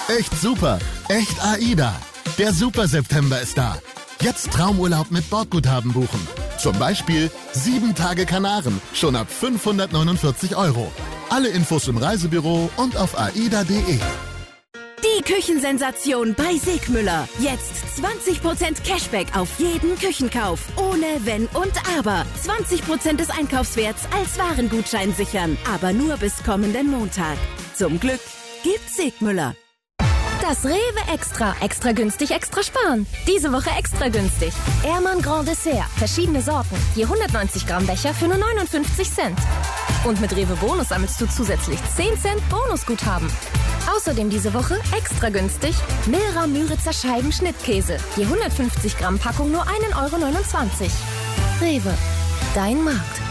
Echt super. Echt AIDA. Der Super September ist da. Jetzt Traumurlaub mit Bordguthaben buchen. Zum Beispiel 7 Tage Kanaren, schon ab 549 €. Alle Infos im Reisebüro und auf aida.de. Die Küchensensation bei Sigmüller. Jetzt 20% Cashback auf jeden Küchenkauf. Ohne Wenn und Aber. 20% des Einkaufswerts als Warengutschein sichern. Aber nur bis kommenden Montag. Zum Glück gibt's Sigmüller. Das Rewe Extra. Extra günstig, extra sparen. Diese Woche extra günstig. Ehrmann Grand Dessert. Verschiedene Sorten. Je 190 Gramm Becher für nur 59 Cent. Und mit Rewe Bonus sammelst du zusätzlich 10 Cent Bonusguthaben. Außerdem diese Woche extra günstig Milra Müritzer Scheiben Schnittkäse. Je 150 Gramm Packung nur 1,29 €. Rewe. Dein Markt.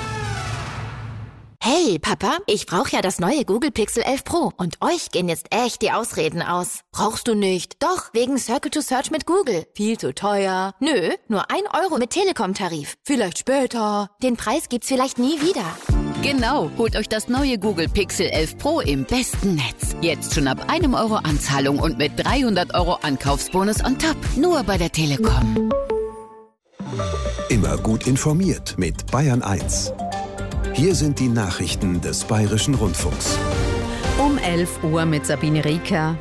Hey, Papa, ich brauche ja das neue Google Pixel 11 Pro. Und euch gehen jetzt echt die Ausreden aus. Brauchst du nicht? Doch, wegen Circle to Search mit Google. Viel zu teuer. Nö, nur 1 € mit Telekom-Tarif. Vielleicht später. Den Preis gibt's vielleicht nie wieder. Genau, holt euch das neue Google Pixel 11 Pro im besten Netz. Jetzt schon ab 1 € Anzahlung und mit 300 € Ankaufsbonus on top. Nur bei der Telekom. Immer gut informiert mit Bayern 1. Hier sind die Nachrichten des Bayerischen Rundfunks. Um 11 Uhr mit Sabine Rieker.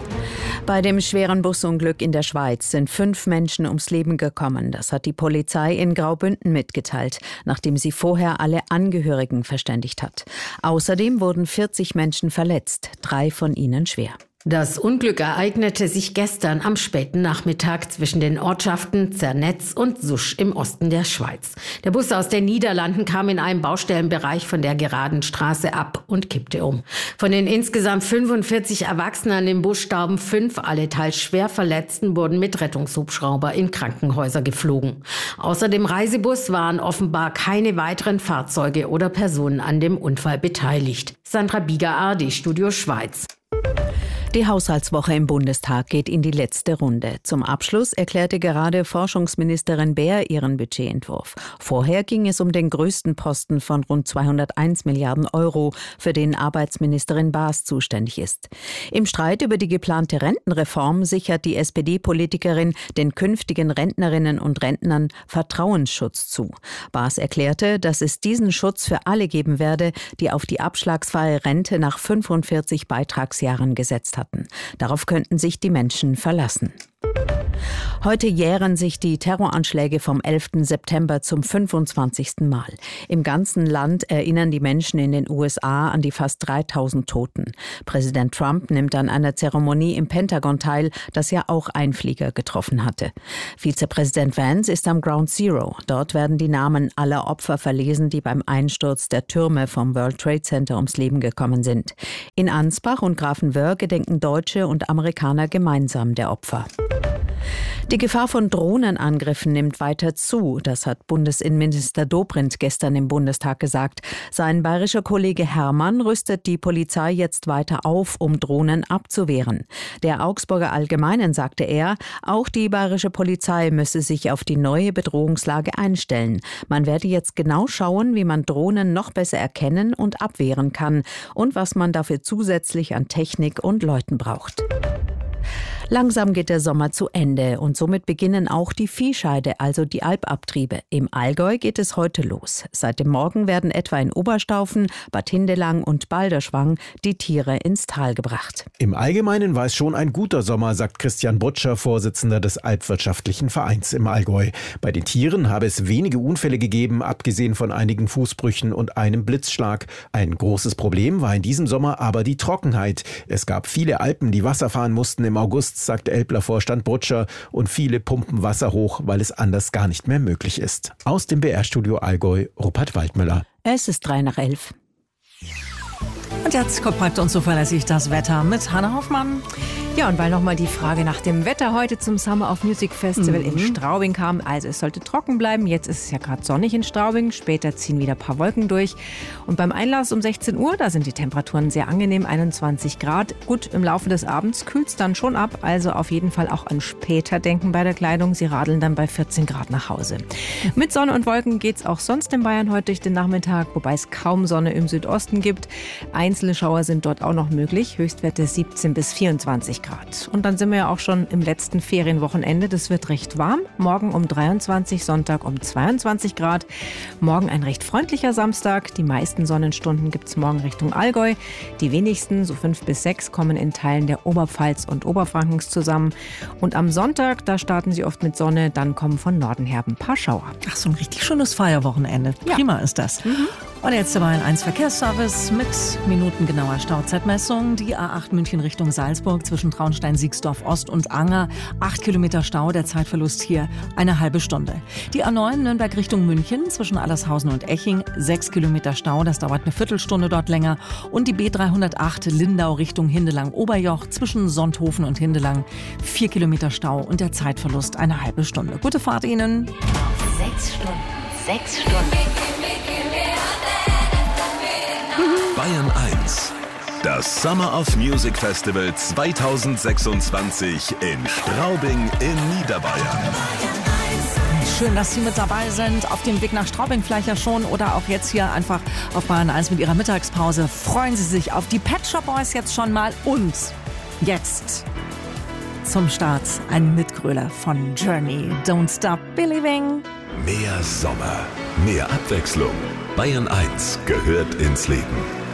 Bei dem schweren Busunglück in der Schweiz sind 5 Menschen ums Leben gekommen. Das hat die Polizei in Graubünden mitgeteilt, nachdem sie vorher alle Angehörigen verständigt hat. Außerdem wurden 40 Menschen verletzt, 3 von ihnen schwer. Das Unglück ereignete sich gestern am späten Nachmittag zwischen den Ortschaften Zernetz und Susch im Osten der Schweiz. Der Bus aus den Niederlanden kam in einem Baustellenbereich von der geraden Straße ab und kippte um. Von den insgesamt 45 Erwachsenen im Bus starben 5, alle teils schwer Verletzten wurden mit Rettungshubschrauber in Krankenhäuser geflogen. Außer dem Reisebus waren offenbar keine weiteren Fahrzeuge oder Personen an dem Unfall beteiligt. Sandra Bieger, ARD Studio Schweiz. Die Haushaltswoche im Bundestag geht in die letzte Runde. Zum Abschluss erklärte gerade Forschungsministerin Baer ihren Budgetentwurf. Vorher ging es um den größten Posten von rund 201 Milliarden €, für den Arbeitsministerin Baas zuständig ist. Im Streit über die geplante Rentenreform sichert die SPD-Politikerin den künftigen Rentnerinnen und Rentnern Vertrauensschutz zu. Baas erklärte, dass es diesen Schutz für alle geben werde, die auf die abschlagsfreie Rente nach 45 Beitragsjahren gesetzt hatten. Darauf könnten sich die Menschen verlassen. Heute jähren sich die Terroranschläge vom 11. September zum 25. Mal. Im ganzen Land erinnern die Menschen in den USA an die fast 3000 Toten. Präsident Trump nimmt an einer Zeremonie im Pentagon teil, das ja auch einen Flieger getroffen hatte. Vizepräsident Vance ist am Ground Zero. Dort werden die Namen aller Opfer verlesen, die beim Einsturz der Türme vom World Trade Center ums Leben gekommen sind. In Ansbach und Grafenwöhr gedenken Deutsche und Amerikaner gemeinsam der Opfer. Die Gefahr von Drohnenangriffen nimmt weiter zu. Das hat Bundesinnenminister Dobrindt gestern im Bundestag gesagt. Sein bayerischer Kollege Hermann rüstet die Polizei jetzt weiter auf, um Drohnen abzuwehren. Der Augsburger Allgemeinen sagte er, auch die bayerische Polizei müsse sich auf die neue Bedrohungslage einstellen. Man werde jetzt genau schauen, wie man Drohnen noch besser erkennen und abwehren kann und was man dafür zusätzlich an Technik und Leuten braucht. Langsam geht der Sommer zu Ende und somit beginnen auch die Viehscheide, also die Alpabtriebe. Im Allgäu geht es heute los. Seit dem Morgen werden etwa in Oberstaufen, Bad Hindelang und Balderschwang die Tiere ins Tal gebracht. Im Allgemeinen war es schon ein guter Sommer, sagt Christian Butscher, Vorsitzender des Alpwirtschaftlichen Vereins im Allgäu. Bei den Tieren habe es wenige Unfälle gegeben, abgesehen von einigen Fußbrüchen und einem Blitzschlag. Ein großes Problem war in diesem Sommer aber die Trockenheit. Es gab viele Alpen, die Wasser fahren mussten im August, sagt Elbler-Vorstand Butscher, und viele pumpen Wasser hoch, weil es anders gar nicht mehr möglich ist. Aus dem BR-Studio Allgäu, Rupert Waldmüller. Es ist 11:03. Und jetzt kommt uns zuverlässig das Wetter mit Hanna Hoffmann. Ja, und weil nochmal die Frage nach dem Wetter heute zum Summer of Music Festival in Straubing kam. Also es sollte trocken bleiben. Jetzt ist es ja gerade sonnig in Straubing. Später ziehen wieder ein paar Wolken durch. Und beim Einlass um 16 Uhr, da sind die Temperaturen sehr angenehm, 21 Grad. Gut, im Laufe des Abends kühlt es dann schon ab. Also auf jeden Fall auch an später denken bei der Kleidung. Sie radeln dann bei 14 Grad nach Hause. Mit Sonne und Wolken geht es auch sonst in Bayern heute durch den Nachmittag, wobei es kaum Sonne im Südosten gibt. Einzelschauer sind dort auch noch möglich. Höchstwerte 17 bis 24 Grad. Und dann sind wir ja auch schon im letzten Ferienwochenende. Das wird recht warm. Morgen um 23, Sonntag um 22 Grad. Morgen ein recht freundlicher Samstag. Die meisten Sonnenstunden gibt es morgen Richtung Allgäu. Die wenigsten, so 5 bis 6, kommen in Teilen der Oberpfalz und Oberfrankens zusammen. Und am Sonntag, da starten sie oft mit Sonne. Dann kommen von Norden her ein paar Schauer. Ach, so ein richtig schönes Feierwochenende. Ja. Prima ist das. Und jetzt der Bayern 1 Verkehrsservice mit minutengenauer Stauzeitmessung. Die A8 München Richtung Salzburg zwischen Traunstein-Siegsdorf Ost und Anger. 8 Kilometer Stau, der Zeitverlust hier eine halbe Stunde. Die A9 Nürnberg Richtung München zwischen Allershausen und Eching. 6 Kilometer Stau, das dauert eine Viertelstunde dort länger. Und die B308 Lindau Richtung Hindelang-Oberjoch zwischen Sonthofen und Hindelang. 4 Kilometer Stau und der Zeitverlust eine halbe Stunde. Gute Fahrt Ihnen. 6 Stunden. 6 Stunden. Bayern 1. Das Summer of Music Festival 2026 in Straubing in Niederbayern. Schön, dass Sie mit dabei sind. Auf dem Weg nach Straubing vielleicht ja schon oder auch jetzt hier einfach auf Bayern 1 mit Ihrer Mittagspause. Freuen Sie sich auf die Pet Shop Boys jetzt schon mal. Und jetzt zum Start ein Mitgröler von Journey. Don't Stop Believing. Mehr Sommer, mehr Abwechslung. Bayern 1 gehört ins Leben.